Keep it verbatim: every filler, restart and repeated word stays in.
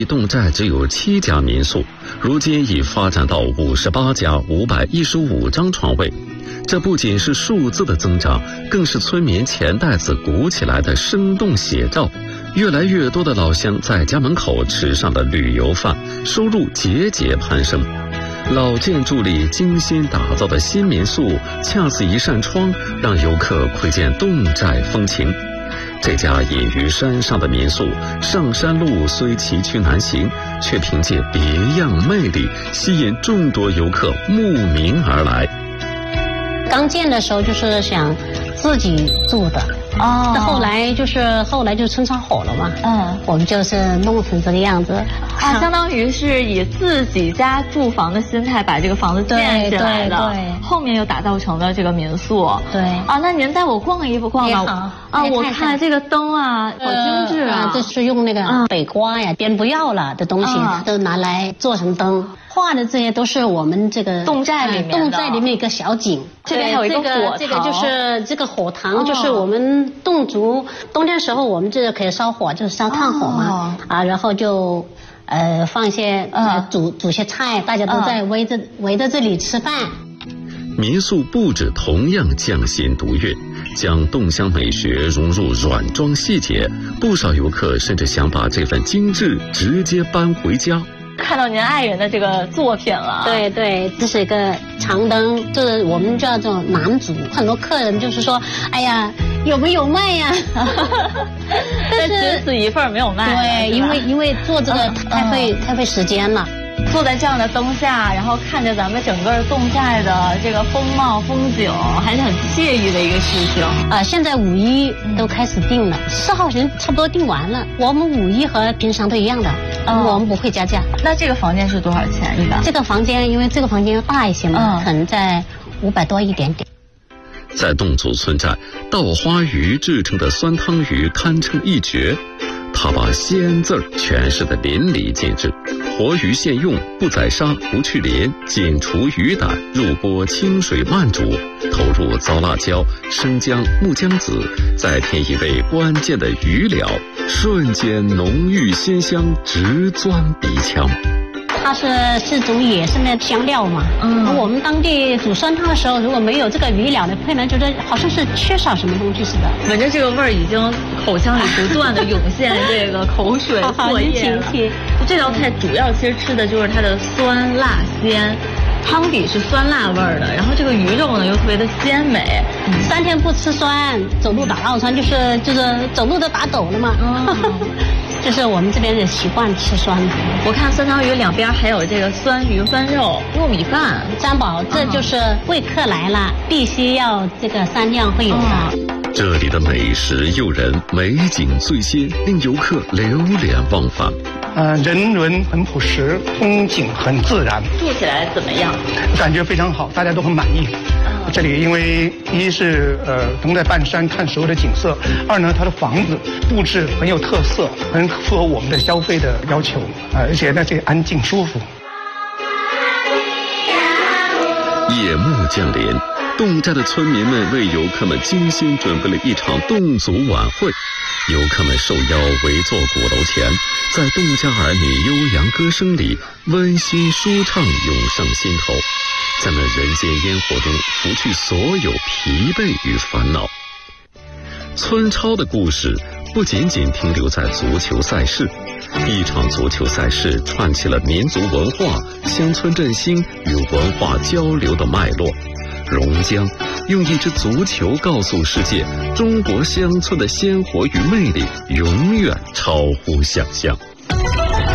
侗寨只有七家民宿，如今已发展到五十八家五百一十五张床位。这不仅是数字的增长，更是村民钱袋子鼓起来的生动写照。越来越多的老乡在家门口吃上了旅游饭，收入节节攀升。老建筑里精心打造的新民宿，恰似一扇窗，让游客窥见侗寨风情。这家隐于山上的民宿，上山路虽崎岖难行，却凭借别样魅力，吸引众多游客慕名而来。 刚建的时候就是想自己住的，哦，后来就是后来就村超火了嘛，嗯，我们就是弄成这个样子， 啊，相当于是以自己家住房的心态把这个房子建起来的，对，对对，后面又打造成了这个民宿，对，啊，那您带我逛一逛吧，啊，我看这个灯啊，好精致啊， 这是用那个北瓜呀，别人不要了的东西，都拿来做成灯。画的这些都是我们这个侗寨里面侗寨里面一个小景， 这边还有一个火塘， 这个就是这个火塘，就是我们侗族冬天时候我们这个可以烧火，就是烧炭火嘛，啊，然后就呃放一些呃煮煮些菜，大家都在围着围着这里吃饭。 民宿布置同样匠心独运，将侗乡美学融入软装细节，不少游客甚至想把这份精致直接搬回家。 看到您爱人的这个作品了， 对对，这是一个长灯，这我们叫做南竹。很多客人就是说，哎呀，有没有卖呀？ 但是只此一份没有卖。 对，因为因为做这个太费太费时间了。 坐在这样的灯下，然后看着咱们整个侗寨的这个风貌风景，还是很惬意的一个事情。 啊，现在五一都开始订了，四号人差不多订完了。我们五一和平常都一样的，嗯、我们不会加价。 那这个房间是多少钱一般？ 这个房间因为这个房间要大一些嘛，嗯、可能在五百多一点点。 在侗族村寨，稻花鱼制成的酸汤鱼堪称一绝。他把鲜字儿诠释得淋漓尽致，活鱼现用，不宰杀，不去鳞，仅除鱼胆，入锅清水慢煮，投入糟辣椒、生姜、木姜子，再添一味关键的鱼料，瞬间浓郁鲜香，直钻鼻腔。 它是是种野生的香料嘛，嗯，我们当地煮酸汤的时候，如果没有这个鱼料的配呢，觉得好像是缺少什么东西似的。 闻着这个味儿，已经口腔里不断的涌现这个口水唾液了。这道菜主要其实吃的就是它的酸辣鲜。汤底是酸辣味儿的，然后这个鱼肉呢又特别的鲜美。 嗯、三天不吃酸，走路打落酸，就是就是走路都打抖了嘛。嗯就是我们这边的习惯吃酸的。 我看酸汤鱼两边还有这个酸鱼酸肉、糯米饭。 三宝，这就是贵客来了，必须要这个三样会有的。 嗯、这里的美食诱人，美景最新，令游客流连忘返。 呃，人文很朴实，风景很自然。 住起来怎么样？ 感觉非常好，大家都很满意。这里因为一是呃能在半山看所有的景色，二呢它的房子布置很有特色，很符合我们的消费的要求，呃、而且呢这个安静舒服。 夜幕降临，侗寨的村民们为游客们精心准备了一场侗族晚会。游客们受邀围坐鼓楼前，在侗家儿女悠扬歌声里，温馨舒畅涌上心头，在那人间烟火中拂去所有疲惫与烦恼。村超的故事不仅仅停留在足球赛事，一场足球赛事串起了民族文化、乡村振兴与文化交流的脉络。榕江用一支足球告诉世界，中国乡村的鲜活与魅力永远超乎想象。